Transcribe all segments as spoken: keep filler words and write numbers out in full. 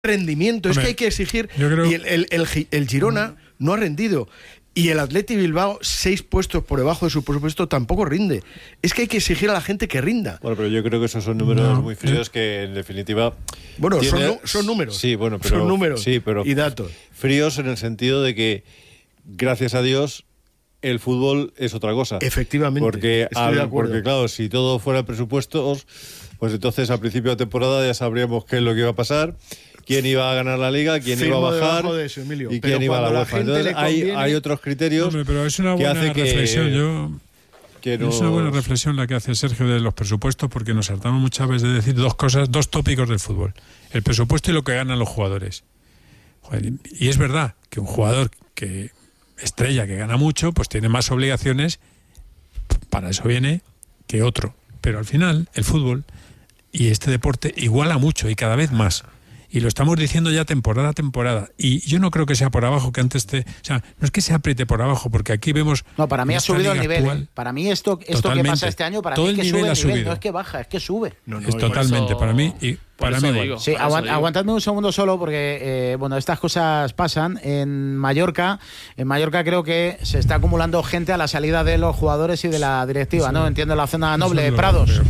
rendimiento, Hombre, es que hay que exigir. Creo... Y el, el, el, el Girona no ha rendido. Y el Athletic Bilbao, seis puestos por debajo de su presupuesto, tampoco rinde. Es que hay que exigir a la gente que rinda. Bueno, pero yo creo que esos son números no. muy fríos que, en definitiva... Bueno, tiene... son, son números. Sí, bueno, pero... Son números sí, pero y datos. Fríos en el sentido de que, gracias a Dios, el fútbol es otra cosa. Efectivamente, porque, al, porque claro, si todo fuera presupuestos, pues entonces al principio de temporada ya sabríamos qué es lo que iba a pasar, quién iba a ganar la Liga, quién Firmo iba a bajar de eso, Emilio. y pero quién iba a la UEFA. Entonces hay, conviene... hay otros criterios. Hombre, pero es una buena que hace reflexión. que, Yo... que nos... Es una buena reflexión la que hace Sergio de los presupuestos, porque nos hartamos muchas veces de decir dos cosas, dos tópicos del fútbol: el presupuesto y lo que ganan los jugadores. Joder, y es verdad que un jugador que estrella, que gana mucho, pues tiene más obligaciones, para eso viene, que otro. Pero al final el fútbol y este deporte iguala mucho y cada vez más. Y lo estamos diciendo ya temporada a temporada. Y yo no creo que sea por abajo, que antes te... O sea, no es que se apriete por abajo, porque aquí vemos... No, para mí ha subido el nivel. Actual, para mí esto, esto que pasa este año, para todo mí el que nivel sube el ha nivel, subido. No es que baja, es que sube. No, no, es totalmente, eso, para mí... Y para mí igual. Digo, sí, aguant, aguantadme un segundo solo, porque eh, bueno, estas cosas pasan. En Mallorca, en Mallorca creo que se está acumulando gente a la salida de los jugadores y de la directiva, sí, ¿no? Entiendo la zona noble de Prados.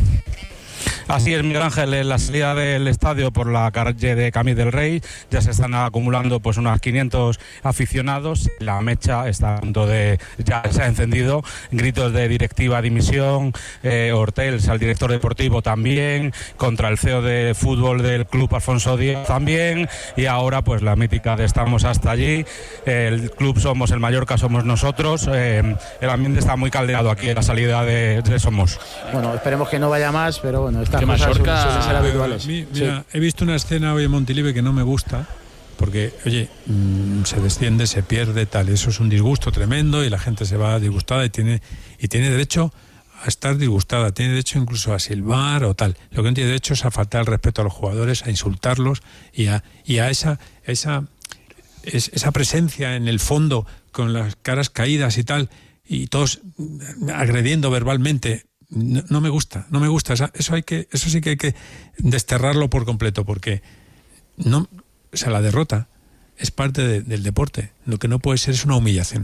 Así es, Miguel Ángel, en la salida del estadio por la calle de Camí del Rey ya se están acumulando pues unos quinientos aficionados. La mecha está a punto de... ya se ha encendido, gritos de directiva, dimisión, eh, Hortels al director deportivo también, contra el C E O de fútbol del club Alfonso Díaz también, y ahora pues la mítica de estamos hasta allí. El club somos el Mallorca, somos nosotros. Eh, el ambiente está muy caldeado aquí en la salida de, de Somos. Bueno, esperemos que no vaya más, pero bueno, está... Que Mallorca suelen ser habituales. Mí, mira, sí. He visto una escena hoy en Montilive que no me gusta, porque, oye, mmm, se desciende, se pierde, tal, eso es un disgusto tremendo y la gente se va disgustada y tiene, y tiene derecho a estar disgustada, tiene derecho incluso a silbar o tal. Lo que no tiene derecho es a faltar el respeto a los jugadores, a insultarlos y a, y a esa, esa, es, esa presencia en el fondo con las caras caídas y tal, y todos agrediendo verbalmente. No, no me gusta, no me gusta. Eso hay que, eso sí que hay que desterrarlo por completo, porque no, o sea, la derrota es parte de, del deporte. Lo que no puede ser es una humillación.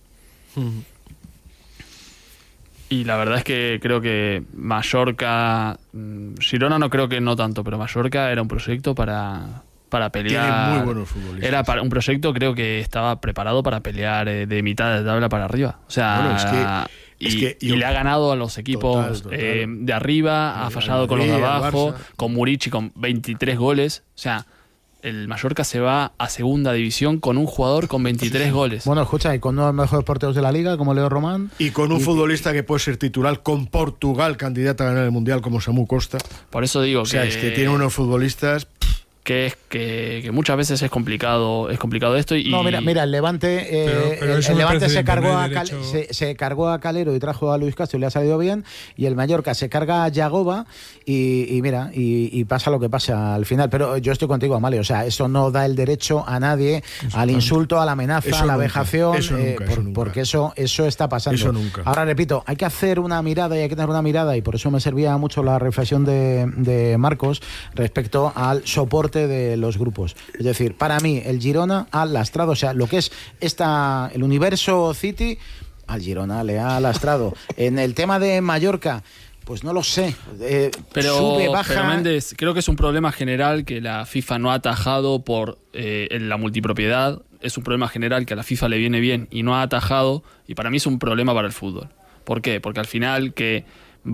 Y la verdad es que creo que Mallorca, Girona no creo que no tanto, pero Mallorca era un proyecto para para pelear. Tiene muy buenos futbolistas. Era para un proyecto, creo que estaba preparado para pelear de mitad de tabla para arriba. O sea, bueno, es que Y, es que y le ha ganado a los equipos total, total. Eh, de arriba, el ha fallado Madrid, con los de abajo, con Murici con veintitrés goles. O sea, el Mallorca se va a segunda división con un jugador con veintitrés goles. Bueno, escucha, y con uno de los mejores porteros de la liga, como Leo Román. Y con un y, futbolista que puede ser titular con Portugal, candidato a ganar el Mundial, como Samu Costa. Por eso digo o sea, que... es que tiene unos futbolistas... que es que, que muchas veces es complicado es complicado esto y no mira mira el Levante eh, pero, pero el, el Levante se cargó a Cal, se, se cargó a Calero y trajo a Luis Castro y le ha salido bien, y el Mallorca se carga a Yagoba y, y mira y, y pasa lo que pasa al final. Pero yo estoy contigo, Amalio, o sea, eso no da el derecho a nadie eso al insulto, a la amenaza, eso a la nunca, vejación, eso nunca, eh, por, eso nunca. Porque eso eso está pasando. Eso nunca. Ahora repito, hay que hacer una mirada y hay que tener una mirada, y por eso me servía mucho la reflexión de, de Marcos respecto al soporte de los grupos. Es decir, para mí el Girona ha lastrado, o sea, lo que es esta el universo City, al Girona le ha lastrado. En el tema de Mallorca, pues no lo sé. Eh, pero, sube, baja. Pero Méndez, creo que es un problema general que la FIFA no ha atajado por eh, la multipropiedad. Es un problema general que a la FIFA le viene bien y no ha atajado, y para mí es un problema para el fútbol. ¿Por qué? Porque al final que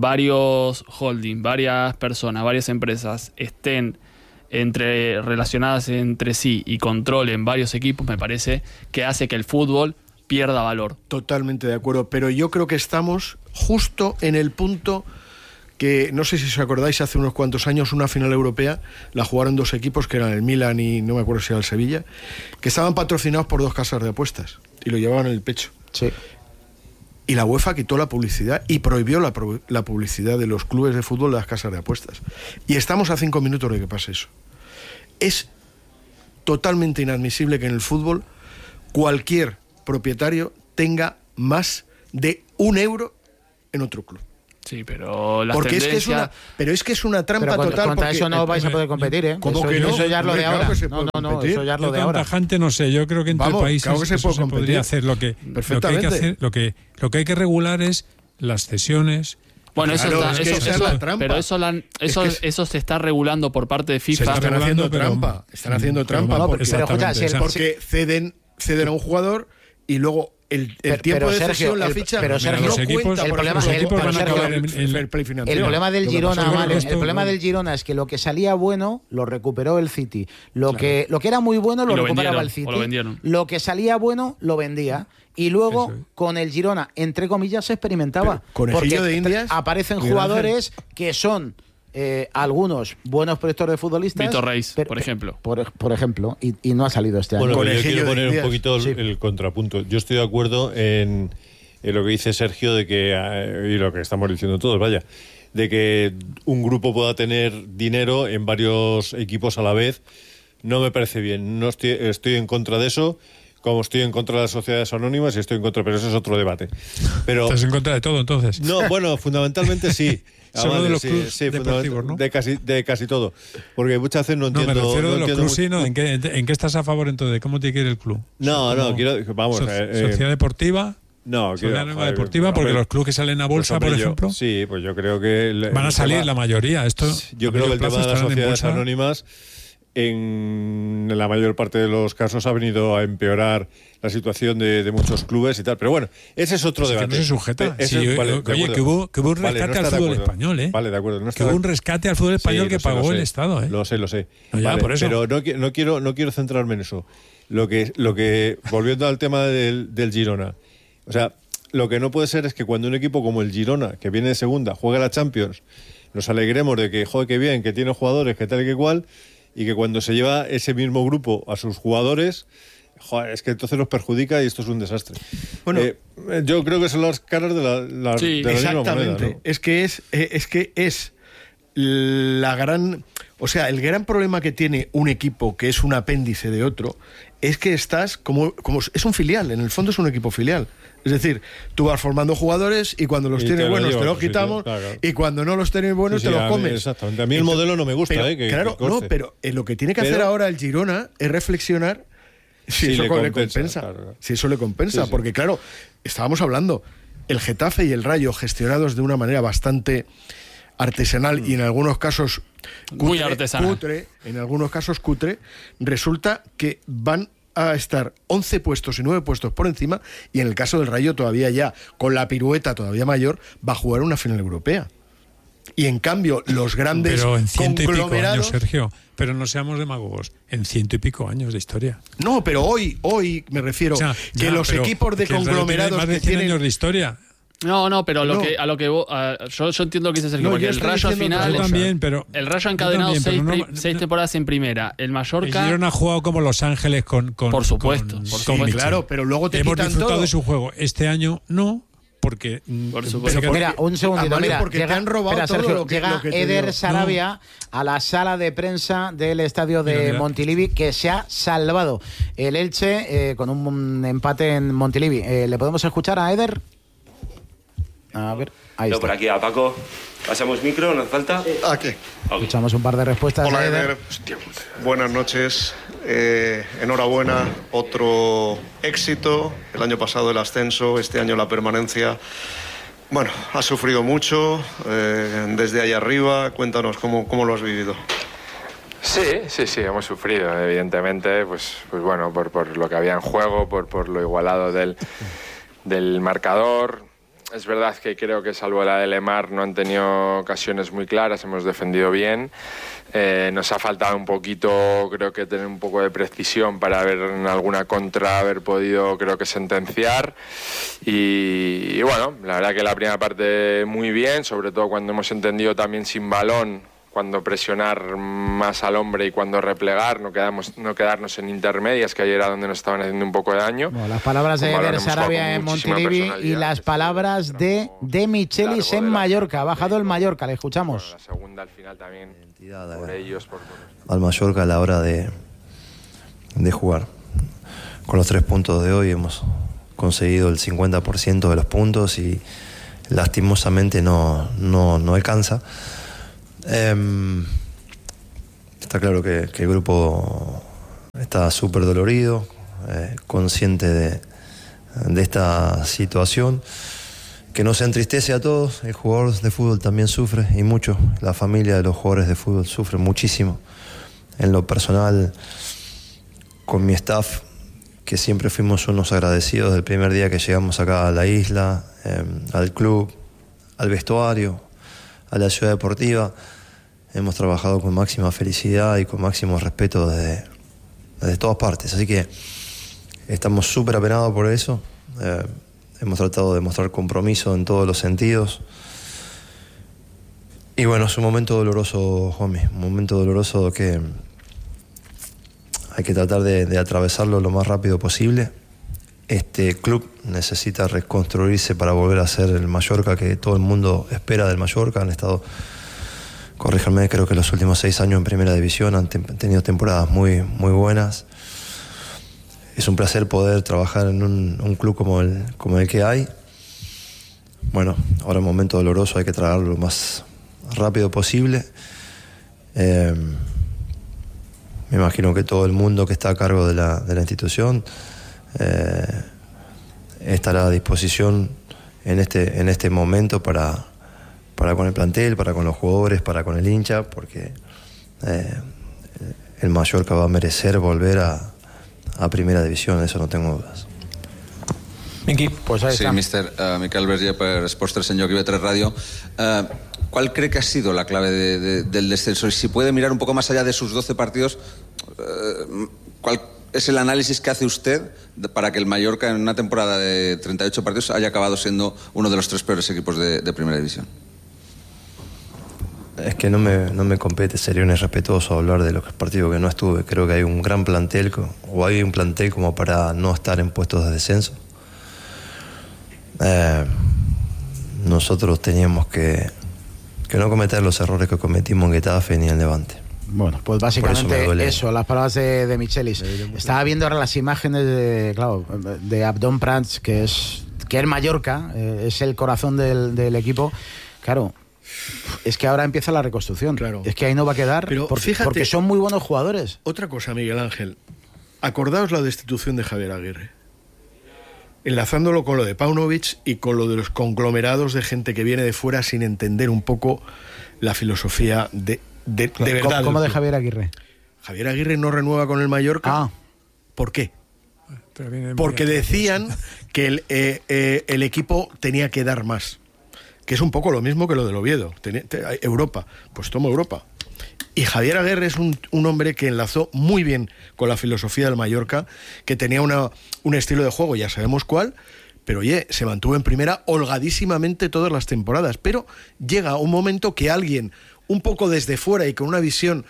varios holding, varias personas, varias empresas estén entre relacionadas entre sí y controlen varios equipos, me parece que hace que el fútbol pierda valor. Totalmente de acuerdo, pero yo creo que estamos justo en el punto que, no sé si os acordáis, hace unos cuantos años una final europea la jugaron dos equipos que eran el Milan y no me acuerdo si era el Sevilla, que estaban patrocinados por dos casas de apuestas y lo llevaban en el pecho. Sí. Y la UEFA quitó la publicidad y prohibió la, la publicidad de los clubes de fútbol de las casas de apuestas. Y estamos a cinco minutos de que pase eso. Es totalmente inadmisible que en el fútbol cualquier propietario tenga más de un euro en otro club. Sí, pero las porque tendencias... es que es una, pero es que es una trampa pero contra, total. contra porque eso no el, vais a poder competir, ¿eh? ¿Cómo eso, que no? Eso ya es lo de Claro ahora. que se no, puede no, no, competir. eso ya es lo Yo de tan ahora. tajante no sé, yo creo que entre Vamos, países claro que se eso puede se competir. podría hacer. Lo que, lo que hay que Perfectamente. hacer, lo que, lo que hay que regular es las cesiones. Bueno, eso, Claro, está, es que eso, esa es eso- la trampa. pero eso, la han- eso, Es que es- eso se está regulando por parte de Se FIFA. está Están regulando, haciendo pero- trampa. Están haciendo pero trampa vamos, porque, pero escucha, si el- porque ceden, ceden a un jugador y luego el, el Pero- tiempo pero de Sergio, cesión, la el- ficha, pero no Sergio, los cuenta, equipos- por el problema- ejemplo, los equipos para van a Sergio, acabar en- el en- fair play El financiero. problema del Lo que Girona, pasa es que vale, esto- el problema del Girona es que lo que salía bueno lo recuperó el City. Lo que lo que era muy bueno lo, Y lo recuperaba vendieron, el City. o lo vendieron. Lo que salía bueno lo vendía. Y luego Eso es. con el Girona, entre comillas, se experimentaba. Pero, conejillo porque de Indias, aparecen Miguel jugadores que son eh, algunos buenos proyectos de futbolistas. Víctor Reis, pero- por ejemplo. Por, por ejemplo, y, y no ha salido este año. Bueno, pero yo Conejillo quiero de poner un Indias. poquito el, Sí. el contrapunto. Yo estoy de acuerdo en, en lo que dice Sergio de que, eh, y lo que estamos diciendo todos, vaya, de que un grupo pueda tener dinero en varios equipos a la vez. No me parece bien. No estoy, estoy en contra de eso, como estoy en contra de las sociedades anónimas y estoy en contra, pero eso es otro debate. Pero Estás en contra de todo, entonces. no, bueno, fundamentalmente sí. Ah, Solo de vale, los sí, clubs sí, deportivos, ¿no? De casi, de casi todo. Porque muchas veces no No, entiendo. me refiero no de los entiendo clubs, sí, mucho- ¿no? ¿En qué, en qué estás a favor entonces? ¿Cómo tiene que ir el club? No, no, Como quiero. Vamos, so- eh, eh, Sociedad deportiva. No, quiero. Sociedad Anónima joder, deportiva, hombre, porque los clubes que salen a pues, bolsa, hombre, por yo- ejemplo, sí, pues yo creo que. el- van a el salir tema- la mayoría. Esto, Yo a creo que medio el plazo tema de las estarán en sociedades bolsa. anónimas, en la mayor parte de los casos, ha venido a empeorar la situación de, de muchos clubes y tal. Pero bueno, ese es otro Pues es que debate. no se sujeta. Ese- Sí, vale, oye, de acuerdo. que hubo- que hubo un Vale, rescate no al está de fútbol acuerdo. español, ¿eh? Vale, de acuerdo. No está Que de hubo un acuerdo. rescate al fútbol español Sí, que lo sé, lo pagó el sé. Estado, ¿eh? Lo sé, lo sé. No, ya, por eso. Pero no, qui- no quiero, no quiero centrarme en eso. Lo que, lo que volviendo al tema del, del Girona, o sea, lo que no puede ser es que cuando un equipo como el Girona, que viene de segunda, juega la Champions, nos alegremos de que joder, que bien, que tiene jugadores, que tal y que cual, y que cuando se lleva ese mismo grupo a sus jugadores, joder, es que entonces los perjudica y esto es un desastre. Bueno, Eh, yo creo que son las caras de la, la, Sí, de la misma exactamente. moneda, ¿no? Es que es, eh, es que es la gran, o sea, el gran problema que tiene un equipo que es un apéndice de otro es que estás como, como es un filial, en el fondo es un equipo filial. Es decir, tú vas formando jugadores y cuando los Y tienes te lo buenos llevas, te los sí, sí, quitamos claro, claro. y cuando no los tienes buenos Sí, te sí, los a mí- comes. exactamente. A mí el Entonces, modelo no me gusta, pero, eh, que- claro, que no, conste. pero eh, lo que tiene que Pero- hacer ahora el Girona es reflexionar si Si eso le co- le compensa, compensa, claro, claro. si eso le compensa, Sí, sí. porque claro, estábamos hablando el Getafe y el Rayo gestionados de una manera bastante artesanal y en algunos casos Muy artesanal. cutre, en algunos casos cutre, resulta que van a estar once puestos y nueve puestos por encima y en el caso del Rayo todavía ya, con la pirueta todavía mayor, va a jugar una final europea. Y en cambio, los grandes Pero en ciento y pico años, conglomerados... Sergio. Pero no seamos demagogos. En ciento y pico años de historia. No, pero hoy, hoy me refiero O sea, que ya, los pero equipos de que el Rayo tiene conglomerados más de que cien tienen... años de historia. No, no, pero lo No. que, a lo que vos, a- yo, yo entiendo lo que dice Sergio, No, porque yo el estoy Rayo al diciendo otra final, Yo cosa. también, pero... el Rayo ha yo encadenado también, seis, pero no- pri- seis no- temporadas en primera. El El Mallorca, Girona ha jugado como Los Ángeles con... con Por supuesto, con- por con supuesto. Michel. Claro, pero luego te Hemos quitan disfrutado todo. de su juego. Este año no, porque... mm, Por se supuesto. queda- Mira, un segundito, Ah, vale, mira, porque te llega, han robado espera, todo Sergio, lo que- llega lo que te Eder digo. Sarabia a la sala de prensa del estadio de Mira, mira. Montilivi, que se ha salvado el Elche eh, con un empate en Montilivi. Eh, ¿Le podemos escuchar a Eder? A ver, ahí Yo está. por aquí a Paco. Pasamos micro, ¿no hace falta? ¿A qué? Escuchamos un par de respuestas Hola, de Eder. Eder. Buenas noches. Eh, enhorabuena. Otro éxito. El año pasado el ascenso, este año la permanencia. Bueno, has sufrido mucho eh, desde ahí arriba. Cuéntanos cómo, cómo lo has vivido. Sí, sí, sí, hemos sufrido, evidentemente, pues, pues bueno, por, por lo que había en juego, por, por lo igualado del, del marcador. Es verdad que creo que salvo la de Lemar no han tenido ocasiones muy claras, hemos defendido bien. Eh, nos ha faltado un poquito, creo que tener un poco de precisión para ver en alguna contra haber podido, creo que sentenciar. Y, y bueno, la verdad que la primera parte muy bien, sobre todo cuando hemos entendido también sin balón, cuando presionar más al hombre y cuando replegar, no, quedamos, no quedarnos en intermedias, que ayer era donde nos estaban haciendo un poco de daño. Bueno, las palabras de Como Eder hemos jugado Sarabia con en muchísima Montilivi y personalidad, las que palabras es un de tramo De Michelis largo en de la Mallorca. Ha bajado el temporada. Mallorca, le Bueno, escuchamos. la segunda al final también Identidad, por eh, ellos, por, por- al Mallorca a la hora de, de jugar. Con los tres puntos de hoy hemos conseguido el cincuenta por ciento de los puntos y lastimosamente no, no, no alcanza. Eh, está claro que, que el grupo está súper dolorido, eh, consciente de, de esta situación, que nos entristece a todos. El jugador de fútbol también sufre, y mucho. La familia de los jugadores de fútbol sufre muchísimo. En lo personal, con mi staff, que siempre fuimos unos agradecidos del primer día que llegamos acá a la isla, eh, al club, al vestuario, a la ciudad deportiva. Hemos trabajado con máxima felicidad y con máximo respeto desde, desde todas partes. Así que estamos súper apenados por eso. Eh, hemos tratado de mostrar compromiso en todos los sentidos. Y bueno, es un momento doloroso, Juanmi, un momento doloroso que hay que tratar de, de atravesarlo lo más rápido posible. Este club necesita reconstruirse para volver a ser el Mallorca que todo el mundo espera del Mallorca. Han estado, corríjanme, creo que los últimos seis años en Primera División han te- tenido temporadas muy, muy buenas. Es un placer poder trabajar en un, un club como el, como el que hay. Bueno, ahora es un momento doloroso, hay que tratarlo lo más rápido posible. Eh, me imagino que todo el mundo que está a cargo de la, de la institución eh, estará a disposición en este, en este momento para, para con el plantel, para con los jugadores, para con el hincha, porque eh, el Mallorca va a merecer volver a, a Primera División, de eso no tengo dudas. Minqui, pues ahí sí, está. mister uh, Miquel Verge per Esports tres, señor Q V tres Radio. Uh, ¿Cuál cree que ha sido la clave de, de, del descenso? Y si puede mirar un poco más allá de sus doce partidos, uh, ¿cuál es el análisis que hace usted para que el Mallorca en una temporada de treinta y ocho partidos haya acabado siendo uno de los tres peores equipos de, de Primera División? Es que no me, no me compete, sería un irrespetuoso hablar de los partidos que no estuve. Creo que hay un gran plantel, o hay un plantel como para no estar en puestos de descenso. Eh, nosotros teníamos que, que no cometer los errores que cometimos en Getafe ni en Levante. Bueno, pues básicamente eso, eso, las palabras de, de Michelis. Estaba viendo ahora las imágenes de, claro, de Abdón Prats, que es que es Mallorca, eh, es el corazón del, del equipo. Claro, es que ahora empieza la reconstrucción. Claro. Es que ahí no va a quedar, Pero porque, fíjate, porque son muy buenos jugadores. Otra cosa, Miguel Ángel. Acordaos la destitución de Javier Aguirre. Enlazándolo con lo de Paunovic y con lo de los conglomerados de gente que viene de fuera sin entender un poco la filosofía de, de, de verdad. ¿Cómo, cómo de Javier Aguirre? Javier Aguirre no renueva con el Mallorca. Ah. ¿Por qué? Pero viene muy Porque atrás. decían que el, eh, eh, el equipo tenía que dar más. Que es un poco lo mismo que lo del Oviedo. Tenía, te, Europa. Pues toma Europa. Y Javier Aguirre es un, un hombre que enlazó muy bien con la filosofía del Mallorca, que tenía una, un estilo de juego, ya sabemos cuál, pero oye, se mantuvo en primera holgadísimamente todas las temporadas. Pero llega un momento que alguien, un poco desde fuera y con una visión,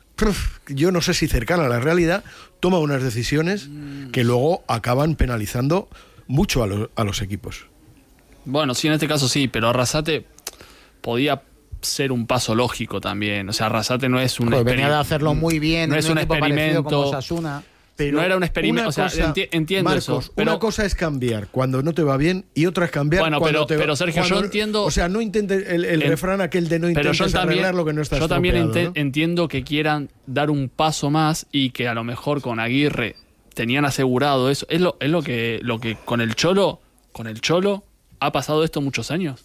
yo no sé si cercana a la realidad, toma unas decisiones que luego acaban penalizando mucho a, lo, a los equipos. Bueno, sí, en este caso sí, pero Arrasate podía ser un paso lógico también. O sea, Arrasate no es un Joder, venía experim- de hacerlo muy bien, no en es un un equipo parecido como experimento. Osasuna. Pero no era un experimento, una o sea, cosa, enti- entiendo Marcos, eso. Pero, una cosa es cambiar cuando no te va bien y otra es cambiar Bueno, cuando pero- te va pero, Sergio, cuando- yo entiendo- O sea, no intentes el, el En- refrán aquel de no pero intentes yo también, arreglar lo que no está yo también estropeado, ente- ¿no? entiendo que quieran dar un paso más y que a lo mejor con Aguirre tenían asegurado eso. Es lo, es lo que, lo que con el Cholo, con el Cholo ha pasado esto muchos años.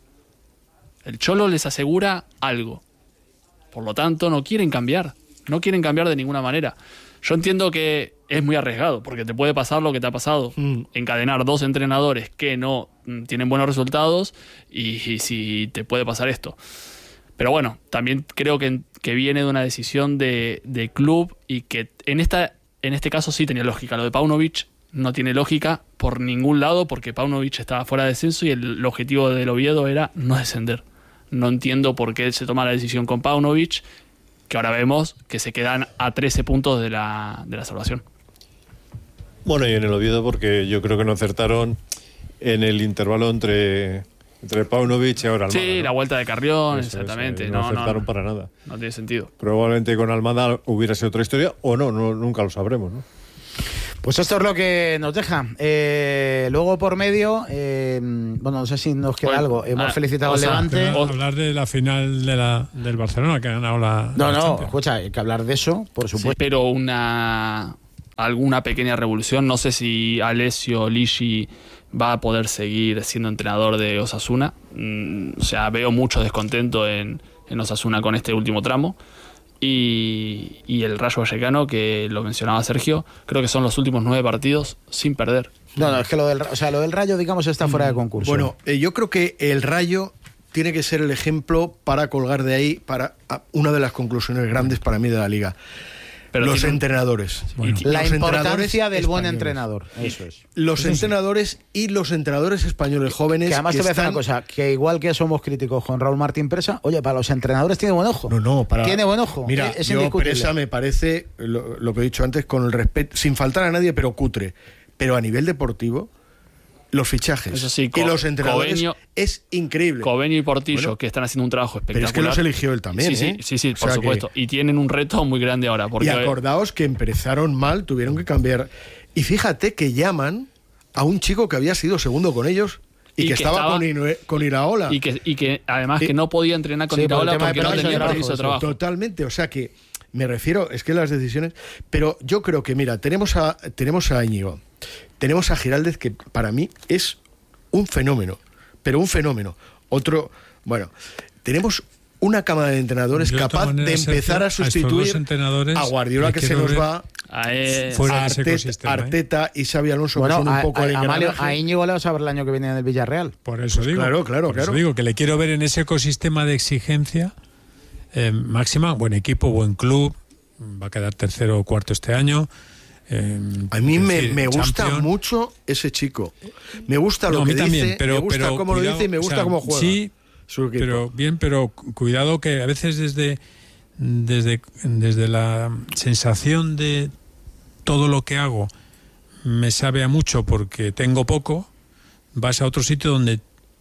El Cholo les asegura algo. Por lo tanto, no quieren cambiar. No quieren cambiar de ninguna manera. Yo entiendo que es muy arriesgado, porque te puede pasar lo que te ha pasado. Mm. Encadenar dos entrenadores que no mm, tienen buenos resultados y, y si te puede pasar esto. Pero bueno, también creo que, que viene de una decisión de, de club y que en, esta, en este caso sí tenía lógica. Lo de Paunovic no tiene lógica por ningún lado, porque Paunovic estaba fuera de descenso y el, el objetivo del Oviedo era no descender. No entiendo por qué se toma la decisión con Paunovic, que ahora vemos que se quedan a trece puntos de la, de la salvación. Bueno, y en el Oviedo porque yo creo que no acertaron en el intervalo entre, entre Paunovic y ahora Almada. Sí, ¿no? la vuelta de Carrión, Eso, exactamente. eso, no, no acertaron no, para nada. No tiene sentido. Probablemente con Almada hubiera sido otra historia, o no, no nunca lo sabremos, ¿no? Pues esto es lo que nos deja. Eh, luego por medio, eh, bueno, no sé si nos queda bueno, algo. Hemos ah, felicitado al Levante. O hablar de la final de la, del Barcelona, que ha ganado la. No, la no, Champions. Escucha, hay que hablar de eso, por supuesto. Sí, pero una alguna pequeña revolución. No sé si Alessio Ligi va a poder seguir siendo entrenador de Osasuna. Mm, o sea, veo mucho descontento en, en Osasuna con este último tramo. Y, y el Rayo Vallecano, que lo mencionaba Sergio, creo que son los últimos nueve partidos sin perder. No, no, es que lo del, o sea, lo del Rayo, digamos, está fuera de concurso. Bueno, eh, yo creo que el Rayo tiene que ser el ejemplo para colgar de ahí para una de las conclusiones grandes para mí de la Liga. Pero los tiene... entrenadores. Bueno. La los importancia del buen entrenador. Eso es. Los Eso entrenadores sí. y los entrenadores españoles jóvenes. Que además que te voy a decir están... una cosa, que igual que somos críticos con Raúl Martín Presa, oye, para los entrenadores tiene buen ojo. No, no, para... Tiene buen ojo. Mira, es yo Presa me parece, lo, lo que he dicho antes, con el respeto, sin faltar a nadie, pero cutre. Pero a nivel deportivo, los fichajes Eso sí, y los entrenadores Cobeño, es increíble. Cobeño y Portillo, bueno, que están haciendo un trabajo espectacular. Pero es que los eligió él también, sí, ¿eh? Sí, sí, sí, o por sea supuesto. Que... Y tienen un reto muy grande ahora. Porque... Y acordaos que empezaron mal, tuvieron que cambiar. Y fíjate que llaman a un chico que había sido segundo con ellos y, y que, que estaba, estaba con, Ino, con Iraola. Y que, y que además y... que no podía entrenar con sí, Iraola porque no tenía trabajo, permiso de trabajo. Totalmente, o sea que me refiero, es que las decisiones... Pero yo creo que, mira, tenemos a, tenemos a Íñigo, tenemos a Giraldez, que para mí es un fenómeno, pero un fenómeno. Otro, bueno, tenemos una cámara de entrenadores yo capaz de, de empezar a sustituir a, a Guardiola, que se nos va, a, eh, fuera a Arteta, Arteta ¿eh? y Xabi Alonso, bueno, que son un a, poco a, el Amalio, a Íñigo le vamos a ver el año que viene en el Villarreal. Por eso pues digo, claro, claro, por claro. eso digo que le quiero ver en ese ecosistema de exigencia eh, máxima, buen equipo, buen club, va a quedar tercero o cuarto este año. Eh, a mí me, decir, me gusta champion. mucho ese chico. Me gusta lo no, que a mí también, dice, pero, me gusta pero, cómo cuidado, lo dice y me gusta o sea, cómo juega. Sí, pero bien, pero cuidado que a veces desde, desde, desde la sensación de todo lo que hago me sabe a mucho porque tengo poco, vas a otro sitio donde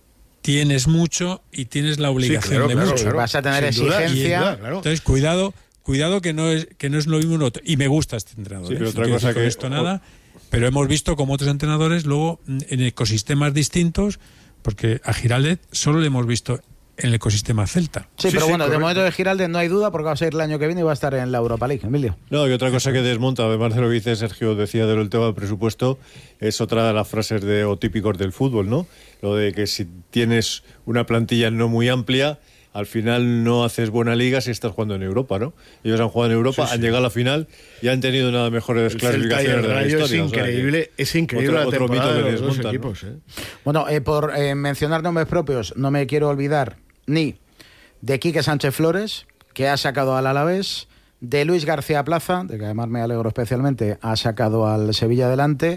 tienes mucho y tienes la obligación sí, claro, de claro, mucho. Claro. Vas a tener Sin exigencia. Duda, claro. Entonces, cuidado. Cuidado que no es que no es lo mismo uno otro. Y me gusta este entrenador. Sí, ¿eh? pero otra no cosa que no esto nada, pero hemos visto como otros entrenadores luego en ecosistemas distintos, porque a Giraldez solo le hemos visto en el ecosistema celta. Sí, sí pero sí, bueno, correcto. de momento de Giraldez no hay duda porque va a ser el año que viene y va a estar en la Europa League, Emilio. No, y otra cosa que desmonta, además de lo que dice Sergio, decía del tema del presupuesto, es otra de las frases de, o típicos del fútbol, ¿no? Lo de que si tienes una plantilla no muy amplia, al final no haces buena liga si estás jugando en Europa, ¿no? Ellos han jugado en Europa, sí, sí. han llegado a la final y han tenido una de las mejores clasificaciones de la historia. Es increíble, o sea, es increíble otro, la temporada otro mito de que los dos desmontan, equipos. ¿no? ¿eh? Bueno, eh, por eh, mencionar nombres propios, no me quiero olvidar ni de Quique Sánchez Flores, que ha sacado al Alavés, de Luis García Plaza, de que además me alegro especialmente, ha sacado al Sevilla adelante.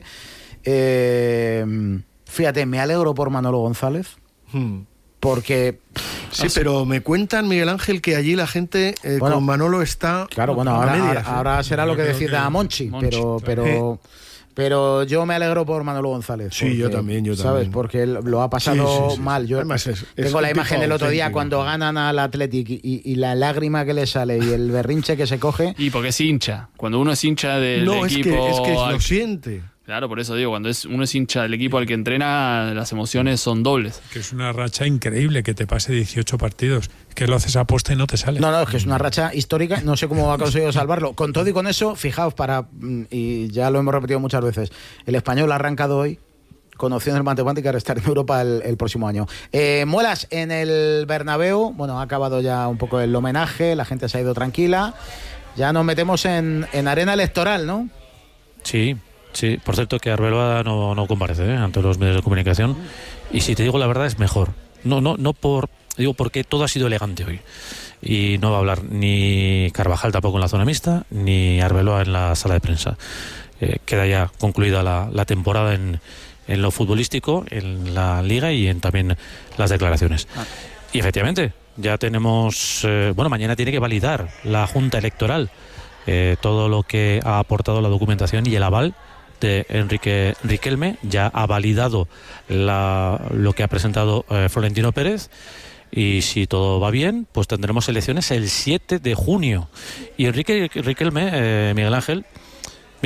Eh, fíjate, me alegro por Manolo González, hmm. porque... Sí, pero me cuentan, Miguel Ángel, que allí la gente eh, bueno, con Manolo está... Claro, bueno, ahora, medias, ahora, ahora será lo que decida que... Monchi, Monchi, pero... pero ¿eh? Pero yo me alegro por Manolo González. Sí, porque, yo también, yo ¿sabes? también. Porque él lo ha pasado sí, sí, sí, mal. Yo Además es, es tengo la imagen del otro día auténtico. Cuando ganan al Athletic y, y, y la lágrima que le sale y el berrinche que se coge. Y porque es hincha. Cuando uno es hincha del no, equipo... No, es que, es que lo siente. Claro, por eso digo, cuando es, uno es hincha del equipo al que entrena, las emociones son dobles. Que es una racha increíble que te pase dieciocho partidos, que lo haces a posta y no te sale. No, no, es que es una racha histórica, no sé cómo ha conseguido salvarlo. Con todo y con eso, fijaos, para y ya lo hemos repetido muchas veces, el Español ha arrancado hoy con opciones matemáticas de estar en Europa el, el próximo año. Eh, Muelas, en el Bernabéu, bueno, ha acabado ya un poco el homenaje, la gente se ha ido tranquila, ya nos metemos en, en arena electoral, ¿no? Sí. Sí, por cierto que Arbeloa no, no comparece ¿eh? ante los medios de comunicación y si te digo la verdad es mejor. No, no, no por digo porque todo ha sido elegante hoy y no va a hablar ni Carvajal tampoco en la zona mixta ni Arbeloa en la sala de prensa. Eh, queda ya concluida la, la temporada en, en lo futbolístico, en la liga y en también las declaraciones. Ah. Y efectivamente ya tenemos eh, bueno mañana tiene que validar la Junta Electoral eh, todo lo que ha aportado la documentación y el aval de Enrique Riquelme. Ya ha validado la, lo que ha presentado eh, Florentino Pérez y si todo va bien pues tendremos elecciones el siete de junio y Enrique Riquelme, eh, Miguel Ángel,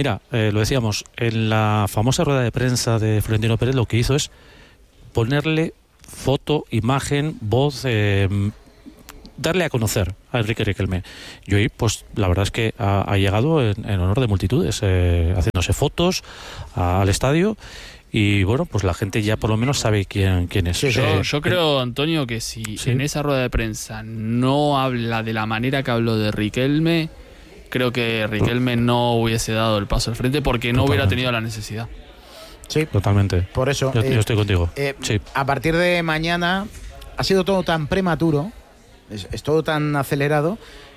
Mira, eh, lo decíamos, en la famosa rueda de prensa de Florentino Pérez lo que hizo es ponerle foto, imagen, voz, eh, darle a conocer a Enrique Riquelme. Y hoy, pues la verdad es que ha, ha llegado en, en honor de multitudes, eh, haciéndose fotos a, al estadio. Y bueno, pues la gente ya por lo menos sabe quién, quién es. Sí, yo, eh, yo creo, Antonio, que si ¿sí? en esa rueda de prensa no habla de la manera que habló de Riquelme, creo que Riquelme no hubiese dado el paso al frente porque no Totalmente. hubiera tenido la necesidad. Sí, totalmente. Por eso. Yo, eh, yo estoy contigo. Eh, sí. A partir de mañana ha sido todo tan prematuro, es, es todo tan acelerado,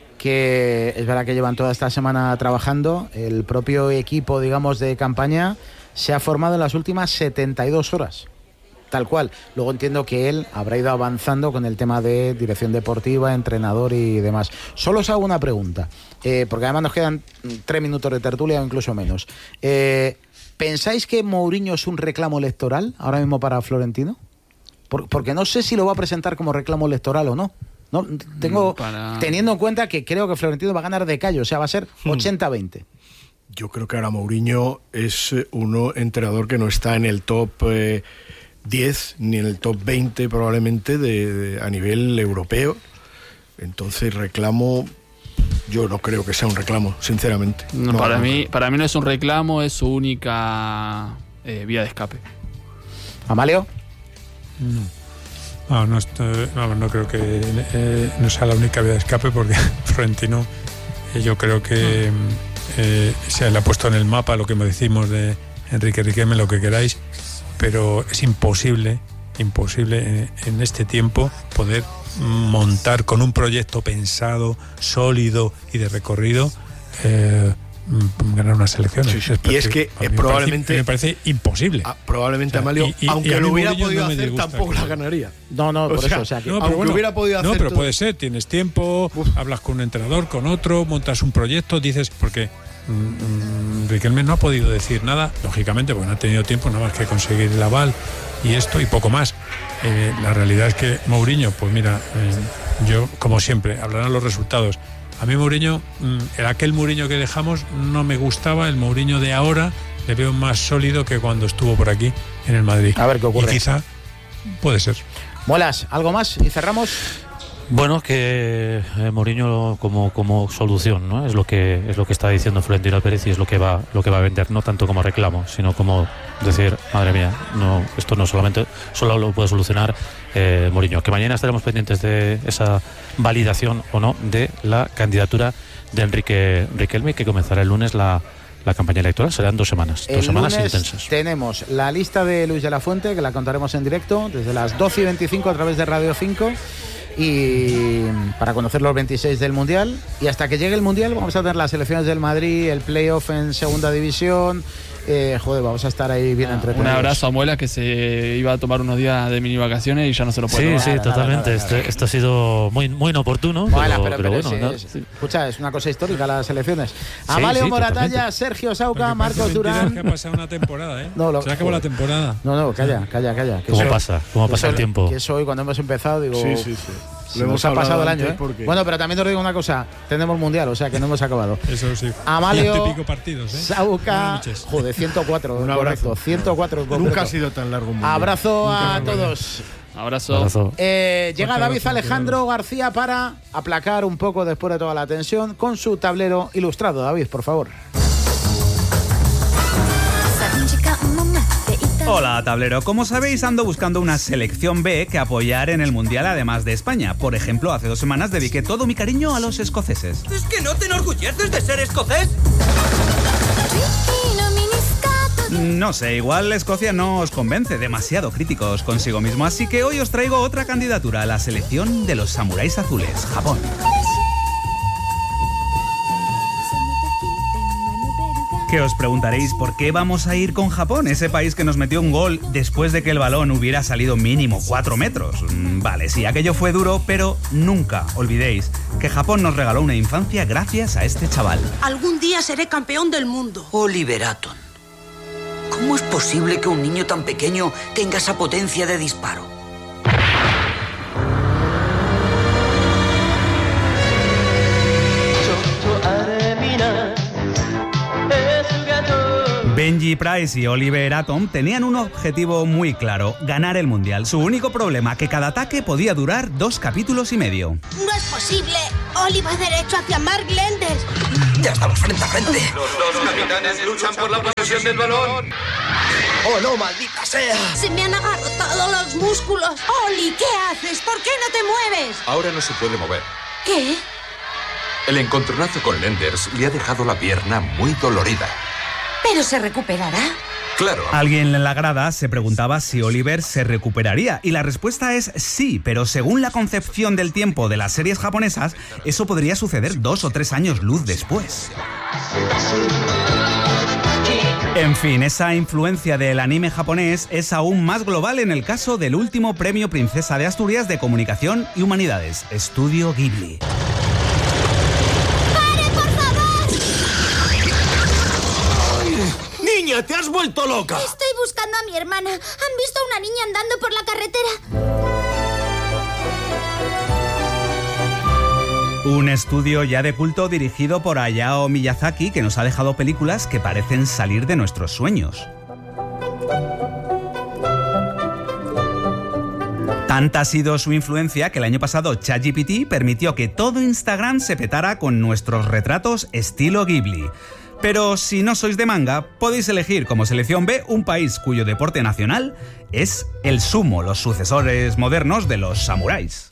que es verdad que llevan toda esta semana trabajando. El propio equipo, digamos, de campaña se ha formado en las últimas setenta y dos horas. Tal cual. Luego entiendo que él habrá ido avanzando con el tema de dirección deportiva, entrenador y demás. Solo os hago una pregunta, eh, porque además nos quedan tres minutos de tertulia o incluso menos. Eh, ¿Pensáis que Mourinho es un reclamo electoral ahora mismo para Florentino? Por, porque no sé si lo va a presentar como reclamo electoral o no. No tengo para... Teniendo en cuenta que creo que Florentino va a ganar de callo, o sea, va a ser ochenta veinte. Yo creo que ahora Mourinho es un entrenador que no está en el top eh, diez ni en el top veinte probablemente de, de, a nivel europeo. Entonces reclamo, yo no creo que sea un reclamo, sinceramente. No, no, para, no, mí, para mí no es un reclamo, es su única eh, vía de escape. ¿Amalio? No. No, no, estoy, no, no creo que eh, no sea la única vía de escape porque Florentino eh, yo creo que eh, se le ha puesto en el mapa lo que me decimos de Enrique Riquelme, lo que queráis, pero es imposible, imposible en, en este tiempo poder montar con un proyecto pensado, sólido y de recorrido eh, ganar unas elecciones. Sí, sí. Y es que eh, me probablemente parece, me parece imposible. Ah, probablemente, o sea, Amalio, y, y, aunque y lo hubiera Mourinho podido no hacer, tampoco la ganaría. No, no, por o sea, eso. O sea, que, no, aunque bueno, hubiera podido hacer. No, pero todo... puede ser. Tienes tiempo, Uf. hablas con un entrenador, con otro, montas un proyecto, dices, porque mmm, Riquelme no ha podido decir nada, lógicamente, porque no ha tenido tiempo nada más que conseguir el aval y esto y poco más. Eh, la realidad es que Mourinho, pues mira, eh, yo, como siempre, hablarán los resultados. A mí Mourinho, el aquel Mourinho que dejamos no me gustaba, el Mourinho de ahora le veo más sólido que cuando estuvo por aquí en el Madrid. A ver qué ocurre. Y quizá puede ser. Muelas, ¿algo más? Y cerramos. Bueno, que eh, Mourinho como como solución, ¿no? Es lo que es lo que está diciendo Florentino Pérez y es lo que va lo que va a vender, no tanto como reclamo, sino como decir, madre mía, no, esto no solamente solo lo puede solucionar eh, Mourinho. Que mañana estaremos pendientes de esa validación o no de la candidatura de Enrique Riquelme, que comenzará el lunes la la campaña electoral. Serán dos semanas, el dos semanas lunes intensas. Tenemos la lista de Luis de la Fuente, que la contaremos en directo desde las doce y veinticinco a través de Radio cinco. Y para conocer los veintiséis del Mundial, y hasta que llegue el Mundial vamos a tener las selecciones del Madrid, el playoff en segunda división. Eh, joder, vamos a estar ahí bien ah, entretenidos. Un abrazo a Muela, que se iba a tomar unos días de mini vacaciones y ya no se lo puede sí, tomar. Sí, sí, totalmente. Nada, nada, nada. Esto, esto ha sido muy, muy inoportuno. Bueno, pero, pero, pero, pero pero bueno. es, ¿no? es, escucha, es una cosa histórica las selecciones. Sí, Amalio sí, Moratalla, totalmente. Sergio Sauca, Marcos Durán. Que ha pasado una temporada, ¿eh? No, lo, se acabó la temporada. No, no, calla, calla, calla. ¿Cómo soy, pasa? ¿Cómo pasa el tiempo? Que soy cuando hemos empezado, digo. Sí, sí, sí. Si nos ha pasado el año, ¿eh? Porque... Bueno, pero también te digo una cosa, tenemos Mundial, o sea que no hemos acabado. Eso sí. Amalio, ciento y pico partidos, ¿eh? Sauca, joder, ciento cuatro, un correcto, ciento cuatro. Nunca ha sido tan largo un Mundial. Abrazo Nunca a todos. Abrazo. Abrazo. Eh, llega Fuerte David abrazo, Alejandro García para aplacar un poco después de toda la tensión con su tablero ilustrado. David, por favor. Hola, tablero. Como sabéis, ando buscando una selección B que apoyar en el Mundial además de España. Por ejemplo, hace dos semanas dediqué todo mi cariño a los escoceses. ¿Es que no te enorgulleces de ser escocés? No sé, igual Escocia no os convence, demasiado críticos consigo mismo, así que hoy os traigo otra candidatura, la selección de los samuráis azules, Japón. Que os preguntaréis por qué vamos a ir con Japón, ese país que nos metió un gol después de que el balón hubiera salido mínimo cuatro metros. Vale, sí, aquello fue duro, pero nunca olvidéis que Japón nos regaló una infancia gracias a este chaval. Algún día seré campeón del mundo. Oliver Atom. ¿Cómo es posible que un niño tan pequeño tenga esa potencia de disparo? Benji Price y Oliver Atom tenían un objetivo muy claro, ganar el Mundial. Su único problema, que cada ataque podía durar dos capítulos y medio. No es posible. Oli va derecho hacia Mark Lenders. Ya estamos frente a frente. Los dos capitanes luchan por la posesión del balón. ¡Oh, no, maldita sea! Se me han agarrotado los músculos. Oli, ¿qué haces? ¿Por qué no te mueves? Ahora no se puede mover. ¿Qué? El encontronazo con Lenders le ha dejado la pierna muy dolorida. ¿Pero se recuperará? Claro. Alguien en la grada se preguntaba si Oliver se recuperaría y la respuesta es sí, pero según la concepción del tiempo de las series japonesas, eso podría suceder dos o tres años luz después. En fin, esa influencia del anime japonés es aún más global en el caso del último premio Princesa de Asturias de Comunicación y Humanidades, Estudio Ghibli. ¡Niña, te has vuelto loca! Estoy buscando a mi hermana. ¿Han visto a una niña andando por la carretera? Un estudio ya de culto dirigido por Hayao Miyazaki que nos ha dejado películas que parecen salir de nuestros sueños. Tanta ha sido su influencia que el año pasado ChatGPT permitió que todo Instagram se petara con nuestros retratos estilo Ghibli. Pero si no sois de manga, podéis elegir como selección B un país cuyo deporte nacional es el sumo, los sucesores modernos de los samuráis.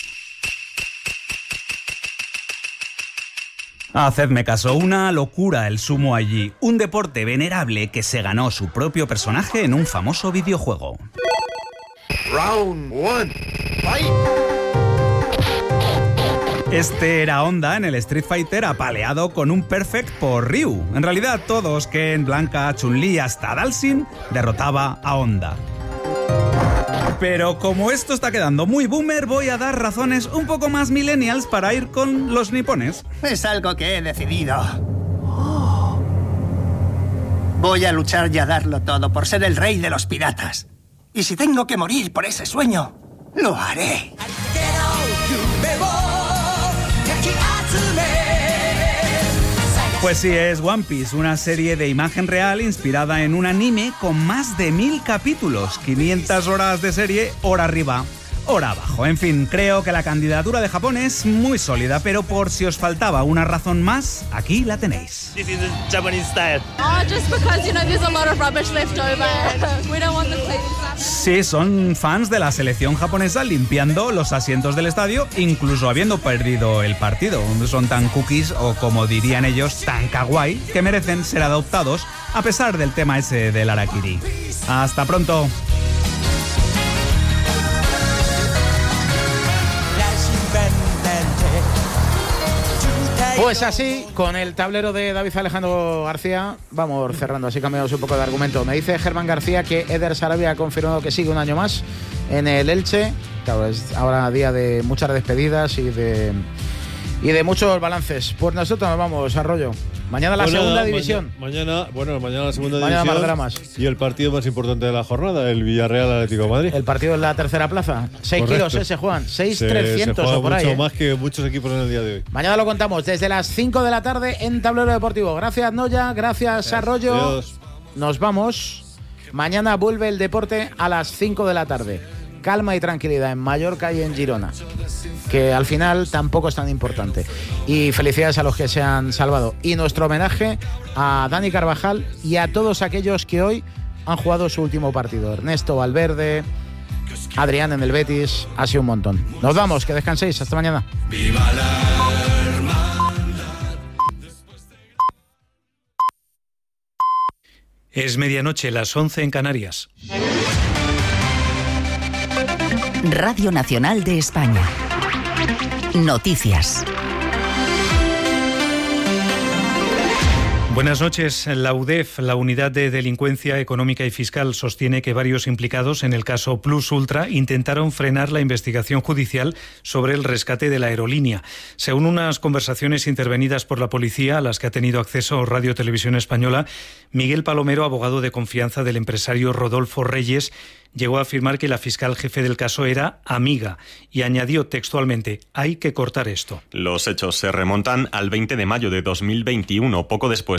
Hacedme caso, una locura el sumo allí, un deporte venerable que se ganó su propio personaje en un famoso videojuego. Round one, fight. Este era Honda en el Street Fighter apaleado con un perfect por Ryu. En realidad todos, Ken, Blanca, Chun-Li hasta Dalsin, derrotaba a Honda. Pero como esto está quedando muy boomer, voy a dar razones un poco más millennials para ir con los nipones. Es algo que he decidido. Oh. Voy a luchar y a darlo todo por ser el rey de los piratas. Y si tengo que morir por ese sueño, lo haré. Pues sí, es One Piece, una serie de imagen real inspirada en un anime con más de mil capítulos, quinientas horas de serie, hora arriba, hora abajo. En fin, creo que la candidatura de Japón es muy sólida, pero por si os faltaba una razón más, aquí la tenéis. This is the Japanese style. Oh, just because, you know, there's a lot of rubbish left over. We don't want the clean. Sí, son fans de la selección japonesa limpiando los asientos del estadio, incluso habiendo perdido el partido. Son tan cookies, o como dirían ellos, tan kawaii, que merecen ser adoptados a pesar del tema ese del harakiri. Hasta pronto. Pues así, con el tablero de David Alejandro García, vamos cerrando, así cambiamos un poco de argumento. Me dice Germán García que Eder Sarabia ha confirmado que sigue un año más en el Elche. Claro, es ahora día de muchas despedidas y de, y de muchos balances. Pues nosotros nos vamos, Arroyo. Mañana la bueno, segunda división. Mañana, mañana, bueno, mañana la segunda mañana división. Más dramas. Y el partido más importante de la jornada, el Villarreal Atlético de Madrid. El partido en la tercera plaza. Seis Correcto. kilos, ¿eh? Se juegan. Seis se, trescientos se o por mucho ahí. ¿eh? Más que muchos equipos en el día de hoy. Mañana lo contamos desde las cinco de la tarde en Tablero Deportivo. Gracias, Noya. Gracias, Arroyo. Adiós. Nos vamos. Mañana vuelve el deporte a las cinco de la tarde. Calma y tranquilidad en Mallorca y en Girona, que al final tampoco es tan importante. Y felicidades a los que se han salvado. Y nuestro homenaje a Dani Carvajal y a todos aquellos que hoy han jugado su último partido. Ernesto Valverde, Adrián en el Betis, ha sido un montón. Nos vamos, que descanséis. Hasta mañana. ¡Viva la hermandad! Es medianoche, las once en Canarias. Radio Nacional de España. Noticias. Buenas noches. La U D E F, la Unidad de Delincuencia Económica y Fiscal, sostiene que varios implicados en el caso Plus Ultra intentaron frenar la investigación judicial sobre el rescate de la aerolínea. Según unas conversaciones intervenidas por la policía a las que ha tenido acceso Radio Televisión Española, Miguel Palomero, abogado de confianza del empresario Rodolfo Reyes, llegó a afirmar que la fiscal jefe del caso era amiga y añadió textualmente: hay que cortar esto. Los hechos se remontan al veinte de mayo de dos mil veintiuno, poco después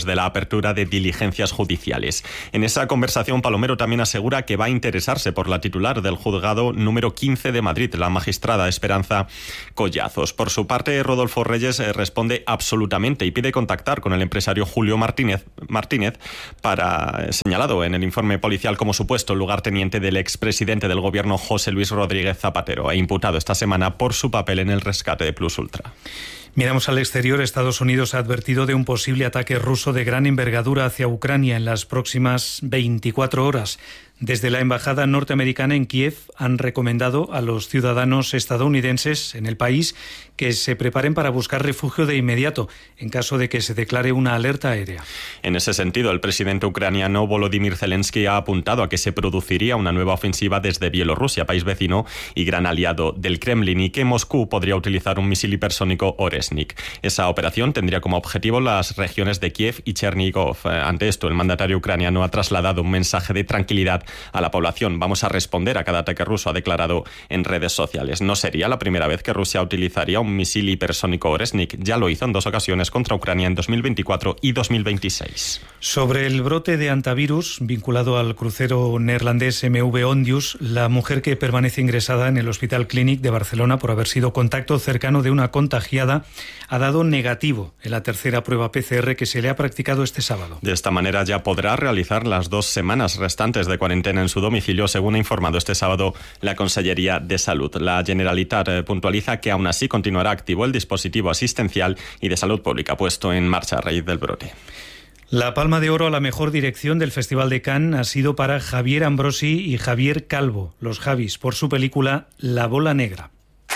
después de la apertura de diligencias judiciales. En esa conversación, Palomero también asegura que va a interesarse por la titular del juzgado número quince de Madrid, la magistrada Esperanza Collazos. Por su parte, Rodolfo Reyes responde absolutamente y pide contactar con el empresario Julio Martínez, Martínez para, señalado en el informe policial como supuesto lugarteniente del expresidente del gobierno José Luis Rodríguez Zapatero e imputado esta semana por su papel en el rescate de Plus Ultra. Miramos al exterior. Estados Unidos ha advertido de un posible ataque ruso de gran envergadura hacia Ucrania en las próximas veinticuatro horas. Desde la embajada norteamericana en Kiev han recomendado a los ciudadanos estadounidenses en el país que se preparen para buscar refugio de inmediato en caso de que se declare una alerta aérea. En ese sentido, el presidente ucraniano Volodymyr Zelensky ha apuntado a que se produciría una nueva ofensiva desde Bielorrusia, país vecino y gran aliado del Kremlin, y que Moscú podría utilizar un misil hipersónico Oresnik. Esa operación tendría como objetivo las regiones de Kiev y Chernigov. Ante esto, el mandatario ucraniano ha trasladado un mensaje de tranquilidad a la población. Vamos a responder a cada ataque ruso, ha declarado en redes sociales. No sería la primera vez que Rusia utilizaría un misil hipersónico Oresnik. Ya lo hizo en dos ocasiones contra Ucrania en dos mil veinticuatro y dos mil veintiséis. Sobre el brote de antivirus vinculado al crucero neerlandés M V Ondius, la mujer que permanece ingresada en el Hospital Clínic de Barcelona por haber sido contacto cercano de una contagiada ha dado negativo en la tercera prueba P C R que se le ha practicado este sábado. De esta manera ya podrá realizar las dos semanas restantes de cuarentena en su domicilio, según ha informado este sábado la Consellería de Salud. La Generalitat eh, puntualiza que aún así continuará activo el dispositivo asistencial y de salud pública puesto en marcha a raíz del brote. La palma de oro a la mejor dirección del Festival de Cannes ha sido para Javier Ambrosi y Javier Calvo, los Javis, por su película La Bola Negra.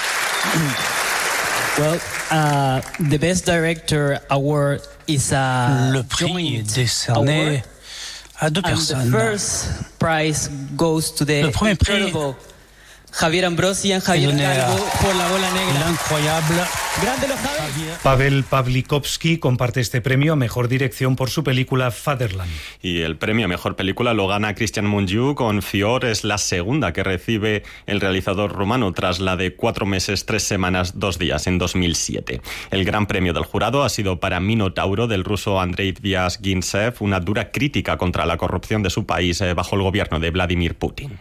Well, uh, the Best Director Award is a Le prix joint décerné award, à deux and personnes. the first prize goes to the Le premier prix incredible Javier Ambrosi y Javier donné Calvo à por La Bola Negra. L'incroyable Grande los Javi. Pavel Pawlikowski comparte este premio a mejor dirección por su película Fatherland. Y el premio a mejor película lo gana Christian Mungiu con Fior. Es la segunda que recibe el realizador rumano tras la de cuatro meses, tres semanas, dos días en dos mil siete. El gran premio del jurado ha sido para Minotauro del ruso Andrei Vyazgintsev, una dura crítica contra la corrupción de su país eh, bajo el gobierno de Vladimir Putin.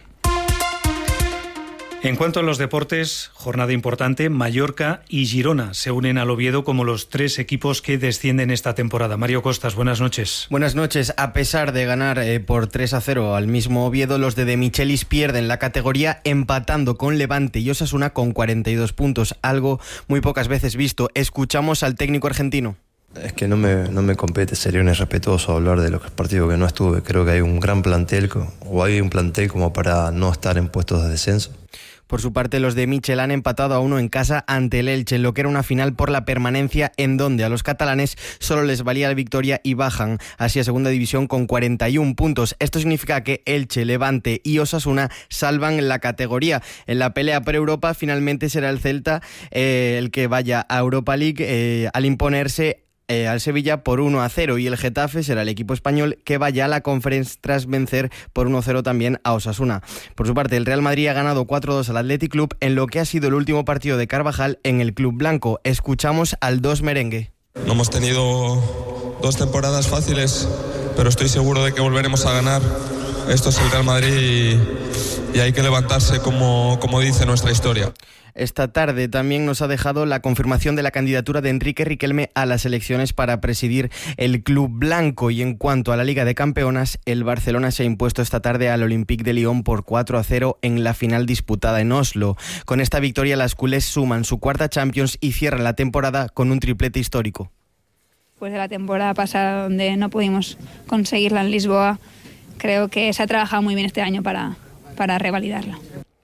En cuanto a los deportes, jornada importante, Mallorca y Girona se unen al Oviedo como los tres equipos que descienden esta temporada. Mario Costas, buenas noches. Buenas noches. A pesar de ganar eh, por tres a cero al mismo Oviedo, los de De Michelis pierden la categoría empatando con Levante y Osasuna con cuarenta y dos puntos, algo muy pocas veces visto. Escuchamos al técnico argentino. Es que no me, no me compete, sería un irrespetuoso hablar de los partidos que no estuve. Creo que hay un gran plantel, o hay un plantel como para no estar en puestos de descenso. Por su parte, los de Michel han empatado a uno en casa ante el Elche, en lo que era una final por la permanencia, en donde a los catalanes solo les valía la victoria y bajan así a segunda división con cuarenta y un puntos. Esto significa que Elche, Levante y Osasuna salvan la categoría. En la pelea por Europa finalmente será el Celta eh, el que vaya a Europa League eh, al imponerse Eh, al Sevilla por uno a cero, y el Getafe será el equipo español que vaya a la Conference tras vencer por uno a cero también a Osasuna. Por su parte, el Real Madrid ha ganado cuatro a dos al Athletic Club en lo que ha sido el último partido de Carvajal en el club blanco. Escuchamos al dos merengue. No hemos tenido dos temporadas fáciles, pero estoy seguro de que volveremos a ganar. Esto es el Real Madrid y, y hay que levantarse como, como dice nuestra historia. Esta tarde también nos ha dejado la confirmación de la candidatura de Enrique Riquelme a las elecciones para presidir el club blanco. Y en cuanto a la Liga de Campeonas, el Barcelona se ha impuesto esta tarde al Olympique de Lyon por cuatro a cero en la final disputada en Oslo. Con esta victoria, las culés suman su cuarta Champions y cierran la temporada con un triplete histórico. Pues de la temporada pasada, donde no pudimos conseguirla en Lisboa, creo que se ha trabajado muy bien este año para, para revalidarla.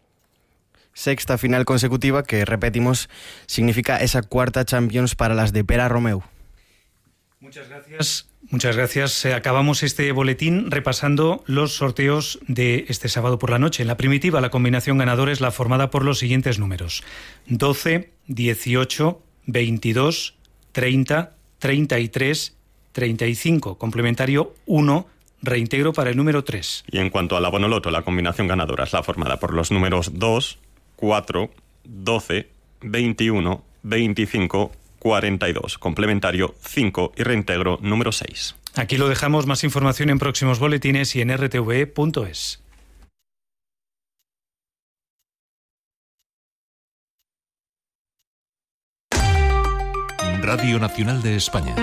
Sexta final consecutiva que, repetimos, significa esa cuarta Champions para las de Pere Romeu. Muchas gracias. Muchas gracias. Acabamos este boletín repasando los sorteos de este sábado por la noche. En la primitiva, la combinación ganadora es la formada por los siguientes números: doce, dieciocho, veintidós, treinta, treinta y tres, treinta y cinco. Complementario uno. Reintegro para el número tres. Y en cuanto al abonoloto, la combinación ganadora es la formada por los números dos, cuatro, doce, veintiuno, veinticinco, cuarenta y dos. Complementario cinco y reintegro número seis. Aquí lo dejamos, más información en próximos boletines y en r t v e punto es. Radio Nacional de España.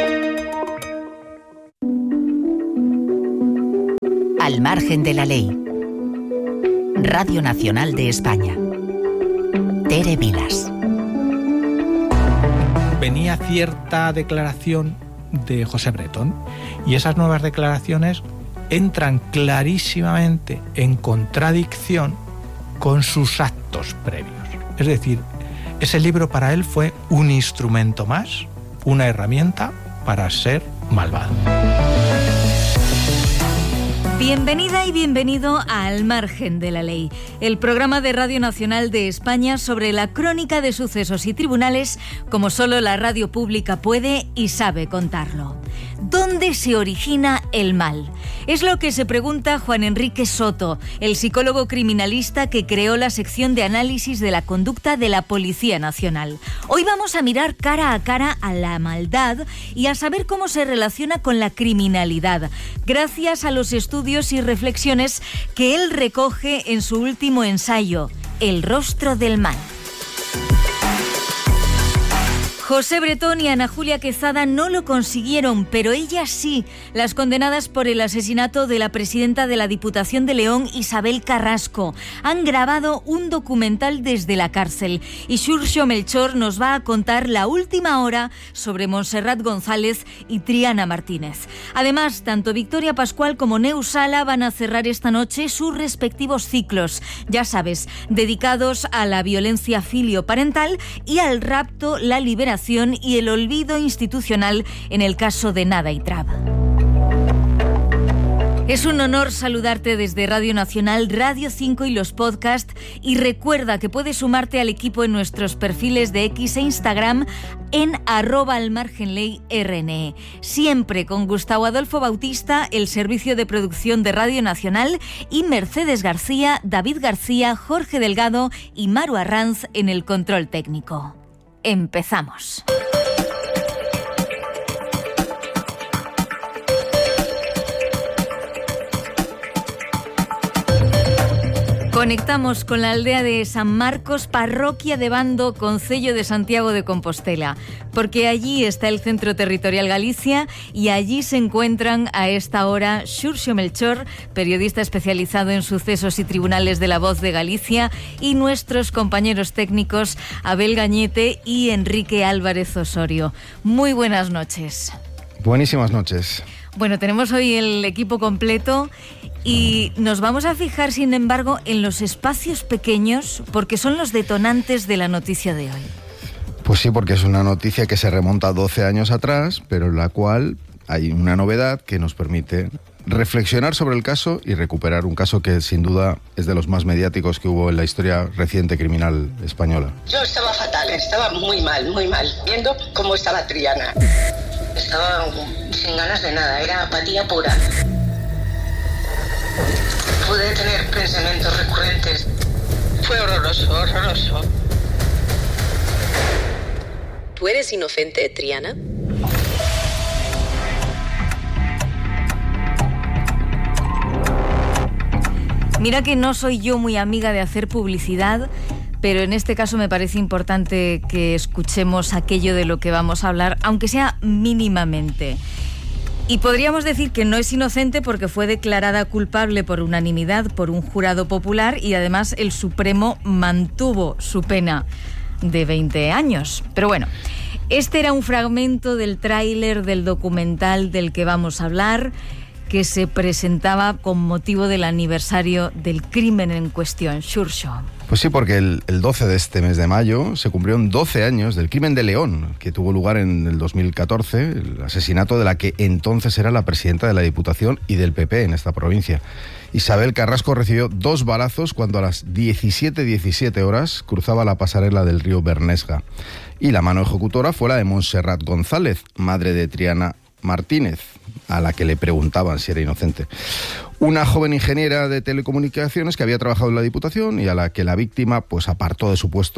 Al margen de la ley. Radio Nacional de España. Tere Vilas. Venía cierta declaración de José Bretón y esas nuevas declaraciones entran clarísimamente en contradicción con sus actos previos. Es decir, ese libro para él fue un instrumento más, una herramienta para ser malvado. Bienvenida y bienvenido a Al margen de la ley, el programa de Radio Nacional de España sobre la crónica de sucesos y tribunales como solo la radio pública puede y sabe contarlo. ¿Dónde se origina el mal? Es lo que se pregunta Juan Enrique Soto, el psicólogo criminalista que creó la sección de análisis de la conducta de la Policía Nacional. Hoy vamos a mirar cara a cara a la maldad y a saber cómo se relaciona con la criminalidad, gracias a los estudios y reflexiones que él recoge en su último ensayo, El rostro del mal. José Bretón y Ana Julia Quezada no lo consiguieron, pero ellas sí, las condenadas por el asesinato de la presidenta de la Diputación de León, Isabel Carrasco. Han grabado un documental desde la cárcel y Xurxo Melchor nos va a contar la última hora sobre Montserrat González y Triana Martínez. Además, tanto Victoria Pascual como Neus Sala van a cerrar esta noche sus respectivos ciclos, ya sabes, dedicados a la violencia filioparental y al rapto, la liberación y el olvido institucional en el caso de Nada y Traba. Es un honor saludarte desde Radio Nacional, Radio cinco y los podcasts, y recuerda que puedes sumarte al equipo en nuestros perfiles de X e Instagram en arroba almargenley rne. Siempre con Gustavo Adolfo Bautista, el servicio de producción de Radio Nacional, y Mercedes García, David García, Jorge Delgado y Maru Arranz en el control técnico. Empezamos. Conectamos con la aldea de San Marcos, parroquia de Bando, concello de Santiago de Compostela, porque allí está el Centro Territorial Galicia y allí se encuentran a esta hora Xurxo Melchor, periodista especializado en sucesos y tribunales de La Voz de Galicia, y nuestros compañeros técnicos Abel Gañete y Enrique Álvarez Osorio. Muy buenas noches. Buenísimas noches. Bueno, tenemos hoy el equipo completo y nos vamos a fijar, sin embargo, en los espacios pequeños, porque son los detonantes de la noticia de hoy. Pues sí, porque es una noticia que se remonta doce años atrás, pero en la cual hay una novedad que nos permite reflexionar sobre el caso y recuperar un caso que sin duda es de los más mediáticos que hubo en la historia reciente criminal española. Yo estaba fatal, estaba muy mal, muy mal, viendo cómo estaba Triana. Estaba sin ganas de nada, era apatía pura. Pude tener pensamientos recurrentes. Fue horroroso, horroroso. ¿Tú eres inocente, Triana? Mira que no soy yo muy amiga de hacer publicidad, pero en este caso me parece importante que escuchemos aquello de lo que vamos a hablar, aunque sea mínimamente. Y podríamos decir que no es inocente porque fue declarada culpable por unanimidad por un jurado popular y además el Supremo mantuvo su pena de veinte años. Pero bueno, este era un fragmento del tráiler del documental del que vamos a hablar, que se presentaba con motivo del aniversario del crimen en cuestión. Xurxo. Pues sí, porque el, el doce de este mes de mayo se cumplieron doce años del crimen de León, que tuvo lugar en el dos mil catorce, el asesinato de la que entonces era la presidenta de la Diputación y del P P en esta provincia. Isabel Carrasco recibió dos balazos cuando a las diecisiete diecisiete horas cruzaba la pasarela del río Bernesga. Y la mano ejecutora fue la de Montserrat González, madre de Triana Martínez, a la que le preguntaban si era inocente. Una joven ingeniera de telecomunicaciones que había trabajado en la Diputación y a la que la víctima pues apartó de su puesto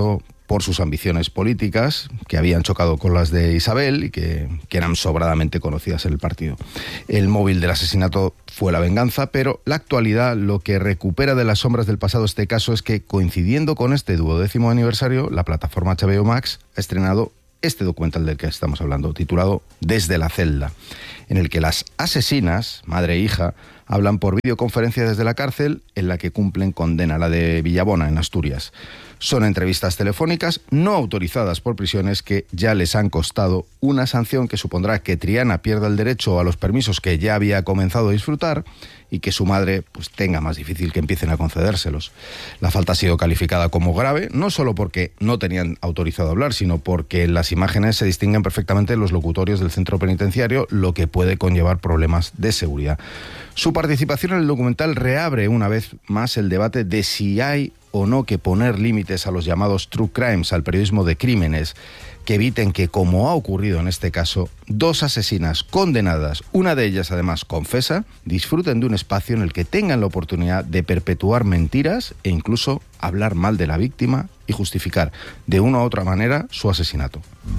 por sus ambiciones políticas, que habían chocado con las de Isabel y que, que eran sobradamente conocidas en el partido. El móvil del asesinato fue la venganza, pero la actualidad lo que recupera de las sombras del pasado este caso es que, coincidiendo con este duodécimo aniversario, la plataforma H B O Max ha estrenado este documental del que estamos hablando, titulado Desde la celda, en el que las asesinas, madre e hija, hablan por videoconferencia desde la cárcel en la que cumplen condena, la de Villabona, en Asturias. Son entrevistas telefónicas no autorizadas por prisiones que ya les han costado una sanción que supondrá que Triana pierda el derecho a los permisos que ya había comenzado a disfrutar y que su madre pues tenga más difícil que empiecen a concedérselos. La falta ha sido calificada como grave, no solo porque no tenían autorizado a hablar, sino porque en las imágenes se distinguen perfectamente los locutorios del centro penitenciario, lo que puede conllevar problemas de seguridad. Su participación en el documental reabre una vez más el debate de si hay o no que poner límites a los llamados true crimes, al periodismo de crímenes, que eviten que, como ha ocurrido en este caso, dos asesinas condenadas, una de ellas además confesa, disfruten de un espacio en el que tengan la oportunidad de perpetuar mentiras e incluso hablar mal de la víctima y justificar de una u otra manera su asesinato.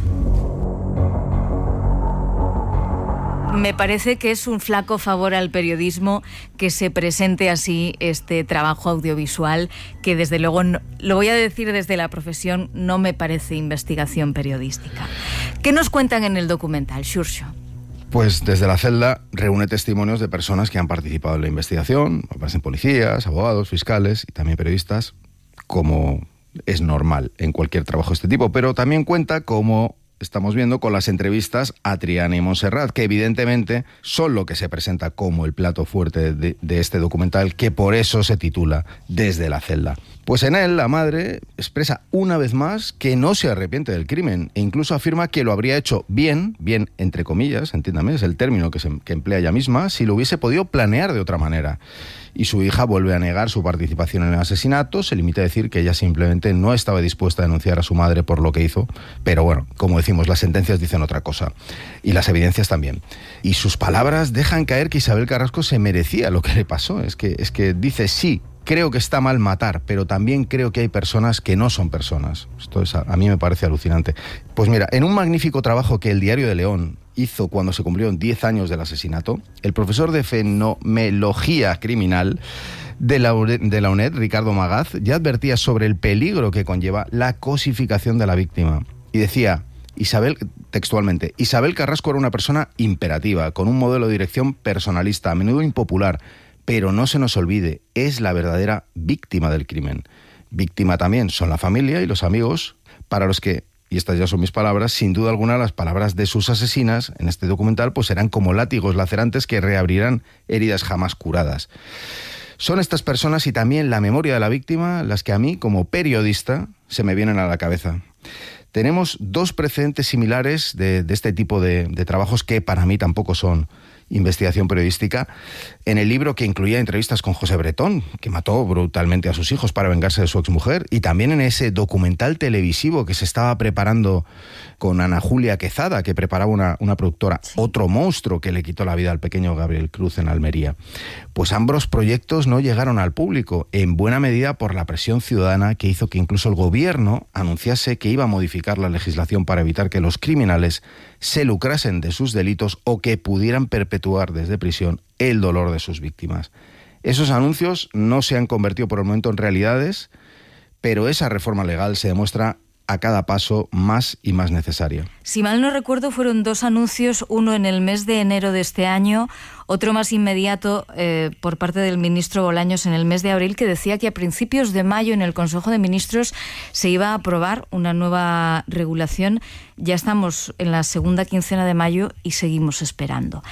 Me parece que es un flaco favor al periodismo que se presente así este trabajo audiovisual, que desde luego, no, lo voy a decir desde la profesión, no me parece investigación periodística. ¿Qué nos cuentan en el documental, Xurxo? Pues Desde la celda reúne testimonios de personas que han participado en la investigación, aparecen policías, abogados, fiscales y también periodistas, como es normal en cualquier trabajo de este tipo, pero también cuenta como estamos viendo con las entrevistas a Triana y Montserrat, que evidentemente son lo que se presenta como el plato fuerte de, de este documental, que por eso se titula Desde la celda. Pues en él la madre expresa una vez más que no se arrepiente del crimen e incluso afirma que lo habría hecho bien, bien entre comillas, entiéndame, es el término que, se, que emplea ella misma, si lo hubiese podido planear de otra manera. Y su hija vuelve a negar su participación en el asesinato, se limita a decir que ella simplemente no estaba dispuesta a denunciar a su madre por lo que hizo, pero bueno, como decimos, las sentencias dicen otra cosa, y las evidencias también. Y sus palabras dejan caer que Isabel Carrasco se merecía lo que le pasó, es que, es que dice sí, creo que está mal matar, pero también creo que hay personas que no son personas. Esto es, a, a mí me parece alucinante. Pues mira, en un magnífico trabajo que el Diario de León hizo cuando se cumplieron diez años del asesinato, el profesor de fenomenología criminal de la, de la UNED, Ricardo Magaz, ya advertía sobre el peligro que conlleva la cosificación de la víctima. Y decía, Isabel, textualmente, Isabel Carrasco era una persona imperativa, con un modelo de dirección personalista, a menudo impopular, pero no se nos olvide, es la verdadera víctima del crimen. Víctima también son la familia y los amigos, para los que, y estas ya son mis palabras, sin duda alguna las palabras de sus asesinas en este documental pues serán como látigos lacerantes que reabrirán heridas jamás curadas. Son estas personas y también la memoria de la víctima las que a mí, como periodista, se me vienen a la cabeza. Tenemos dos precedentes similares de, de este tipo de, de trabajos que para mí tampoco son investigación periodística, en el libro que incluía entrevistas con José Bretón, que mató brutalmente a sus hijos para vengarse de su exmujer, y también en ese documental televisivo que se estaba preparando con Ana Julia Quezada, que preparaba una, una productora, sí. Otro monstruo que le quitó la vida al pequeño Gabriel Cruz en Almería. Pues ambos proyectos no llegaron al público, en buena medida por la presión ciudadana que hizo que incluso el gobierno anunciase que iba a modificar la legislación para evitar que los criminales se lucrasen de sus delitos o que pudieran perpetuar desde prisión el dolor de sus víctimas. Esos anuncios no se han convertido por el momento en realidades, pero esa reforma legal se demuestra a cada paso más y más necesaria. Si mal no recuerdo, fueron dos anuncios, uno en el mes de enero de este año, otro más inmediato eh, por parte del ministro Bolaños en el mes de abril, que decía que a principios de mayo en el Consejo de Ministros se iba a aprobar una nueva regulación. Ya estamos en la segunda quincena de mayo y seguimos esperando.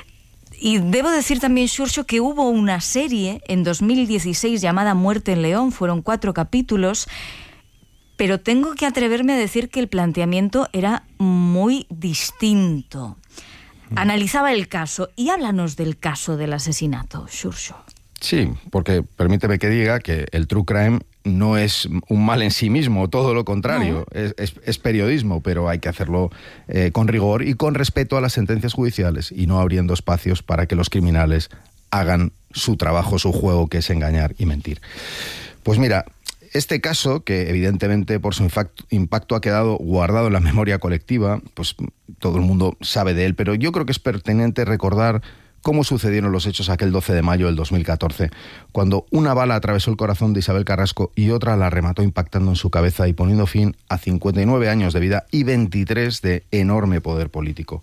Y debo decir también, Xurxo, que hubo una serie en dos mil dieciséis llamada Muerte en León, fueron cuatro capítulos, pero tengo que atreverme a decir que el planteamiento era muy distinto. Analizaba el caso, y háblanos del caso del asesinato, Xurxo. Sí, porque permíteme que diga que el true crime no es un mal en sí mismo, todo lo contrario, no. es, es, es periodismo, pero hay que hacerlo eh, con rigor y con respeto a las sentencias judiciales y no abriendo espacios para que los criminales hagan su trabajo, su juego, que es engañar y mentir. Pues mira, Este caso, que evidentemente por su impacto ha quedado guardado en la memoria colectiva, pues todo el mundo sabe de él, pero yo creo que es pertinente recordar cómo sucedieron los hechos aquel doce de mayo del dos mil catorce, cuando una bala atravesó el corazón de Isabel Carrasco y otra la remató impactando en su cabeza y poniendo fin a cincuenta y nueve años de vida y veintitrés de enorme poder político.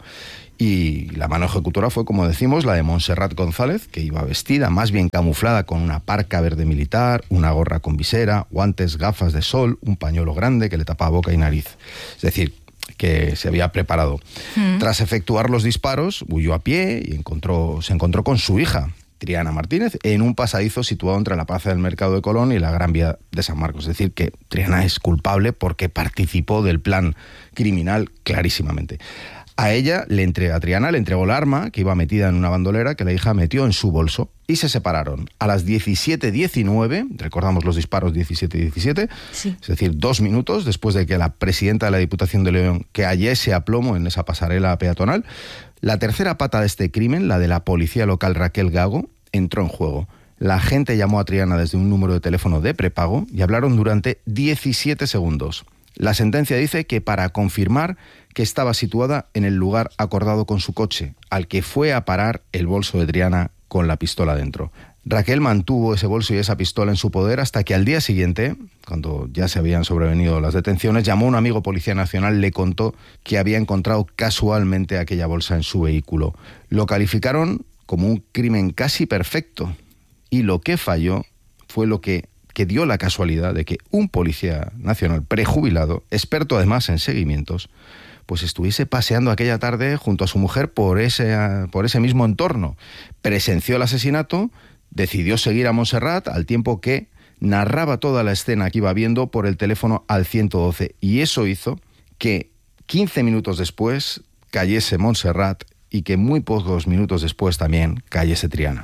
Y la mano ejecutora fue, como decimos, la de Montserrat González, que iba vestida, más bien camuflada, con una parca verde militar, una gorra con visera, guantes, gafas de sol, un pañuelo grande que le tapaba boca y nariz. Es decir, que se había preparado. Mm. Tras efectuar los disparos, huyó a pie y encontró, se encontró con su hija, Triana Martínez, en un pasadizo situado entre la Plaza del Mercado de Colón y la Gran Vía de San Marcos. Es decir, que Triana es culpable porque participó del plan criminal clarísimamente. A ella, le entre, a Triana, le entregó el arma que iba metida en una bandolera que la hija metió en su bolso y se separaron. A las diecisiete diecinueve, recordamos los disparos diecisiete diecisiete, sí. Es decir, dos minutos después de que la presidenta de la Diputación de León cayese a plomo en esa pasarela peatonal, la tercera pata de este crimen, la de la policía local Raquel Gago, entró en juego. La agente llamó a Triana desde un número de teléfono de prepago y hablaron durante diecisiete segundos. La sentencia dice que para confirmar que estaba situada en el lugar acordado con su coche, al que fue a parar el bolso de Triana con la pistola dentro. Raquel mantuvo ese bolso y esa pistola en su poder hasta que al día siguiente, cuando ya se habían sobrevenido las detenciones, llamó a un amigo policía nacional y le contó que había encontrado casualmente aquella bolsa en su vehículo. Lo calificaron como un crimen casi perfecto y lo que falló fue lo que que dio la casualidad de que un policía nacional prejubilado, experto además en seguimientos, pues estuviese paseando aquella tarde junto a su mujer por ese, por ese mismo entorno. Presenció el asesinato, decidió seguir a Montserrat al tiempo que narraba toda la escena que iba viendo por el teléfono al ciento doce. Y eso hizo que quince minutos después cayese Montserrat y que muy pocos minutos después también cayese Triana.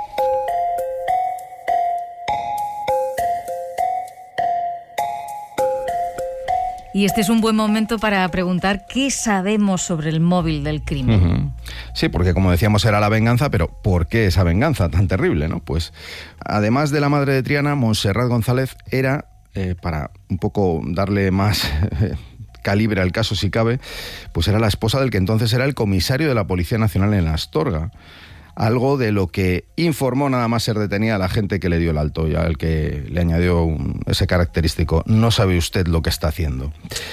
Y este es un buen momento para preguntar qué sabemos sobre el móvil del crimen. Uh-huh. Sí, porque como decíamos era la venganza, pero ¿por qué esa venganza tan terrible, no? Pues además de la madre de Triana, Montserrat González era, eh, para un poco darle más eh, calibre al caso si cabe, pues era la esposa del que entonces era el comisario de la Policía Nacional en Astorga. Algo de lo que informó nada más ser detenida la gente que le dio el alto y al que le añadió un, ese característico: no sabe usted lo que está haciendo.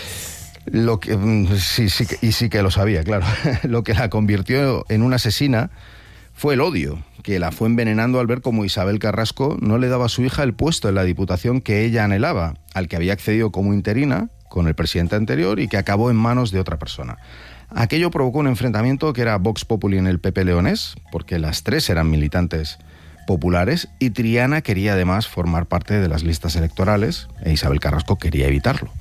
Lo que, sí, sí, y sí que lo sabía, claro. Lo que la convirtió en una asesina fue el odio, que la fue envenenando al ver cómo Isabel Carrasco no le daba a su hija el puesto en la Diputación que ella anhelaba, al que había accedido como interina con el presidente anterior y que acabó en manos de otra persona. Aquello provocó un enfrentamiento que era Vox Populi en el P P leonés, porque las tres eran militantes populares y Triana quería además formar parte de las listas electorales e Isabel Carrasco quería evitarlo.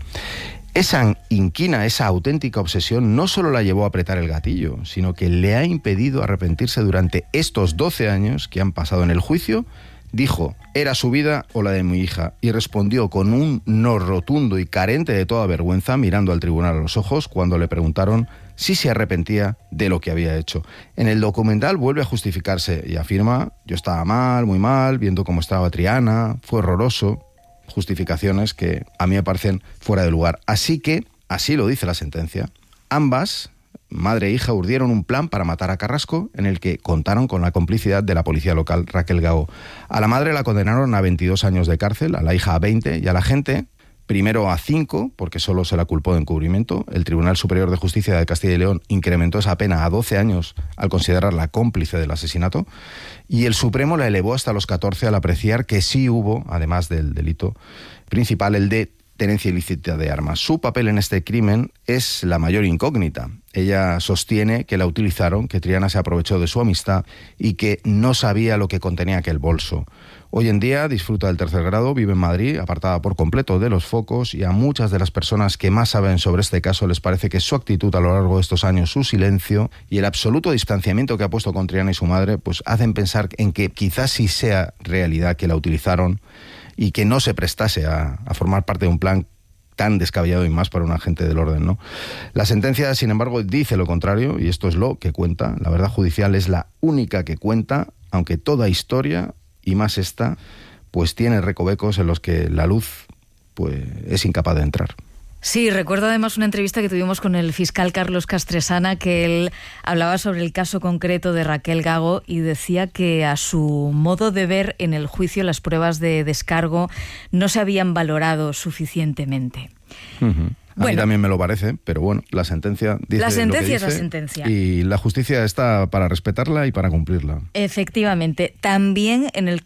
Esa inquina, esa auténtica obsesión no solo la llevó a apretar el gatillo, sino que le ha impedido arrepentirse durante estos doce años que han pasado en el juicio. Dijo, era su vida o la de mi hija, y respondió con un no rotundo y carente de toda vergüenza, mirando al tribunal a los ojos cuando le preguntaron si se arrepentía de lo que había hecho. En el documental vuelve a justificarse y afirma, yo estaba mal, muy mal, viendo cómo estaba Triana, fue horroroso. Justificaciones que a mí me parecen fuera de lugar. Así que, así lo dice la sentencia, ambas, madre e hija, urdieron un plan para matar a Carrasco en el que contaron con la complicidad de la policía local Raquel Gago. A la madre la condenaron a veintidós años de cárcel, a la hija a veinte y a la gente primero a cinco, porque solo se la culpó de encubrimiento. El Tribunal Superior de Justicia de Castilla y León incrementó esa pena a doce años al considerarla cómplice del asesinato, y el Supremo la elevó hasta los catorce al apreciar que sí hubo, además del delito principal, el de tenencia ilícita de armas. Su papel en este crimen es la mayor incógnita. Ella sostiene que la utilizaron, que Triana se aprovechó de su amistad y que no sabía lo que contenía aquel bolso. Hoy en día disfruta del tercer grado, vive en Madrid, apartada por completo de los focos, y a muchas de las personas que más saben sobre este caso les parece que su actitud a lo largo de estos años, su silencio y el absoluto distanciamiento que ha puesto con Triana y su madre, pues hacen pensar en que quizás sí sea realidad que la utilizaron y que no se prestase a, a formar parte de un plan tan descabellado y más para un agente del orden, ¿no? La sentencia, sin embargo, dice lo contrario, y esto es lo que cuenta. La verdad judicial es la única que cuenta, aunque toda historia, y más esta, pues tiene recovecos en los que la luz pues es incapaz de entrar. Sí, recuerdo además una entrevista que tuvimos con el fiscal Carlos Castresana, que él hablaba sobre el caso concreto de Raquel Gago y decía que a su modo de ver en el juicio las pruebas de descargo no se habían valorado suficientemente. Uh-huh. A Bueno. mí también me lo parece, pero bueno, la sentencia dice La sentencia lo que es la dice, sentencia. y la justicia está para respetarla y para cumplirla. Efectivamente. También en el